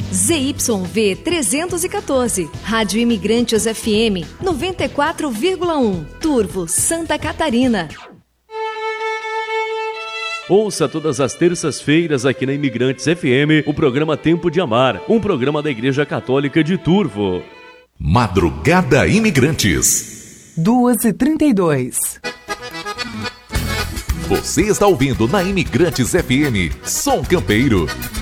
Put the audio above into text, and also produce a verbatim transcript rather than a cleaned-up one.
Z Y V trezentos e quatorze, Rádio Imigrantes F M noventa e quatro vírgula um, Turvo, Santa Catarina. Ouça todas as terças-feiras aqui na Imigrantes F M o programa Tempo de Amar, um programa da Igreja Católica de Turvo. Madrugada Imigrantes. duas e trinta e dois. Você está ouvindo na Imigrantes F M, Som Campeiro.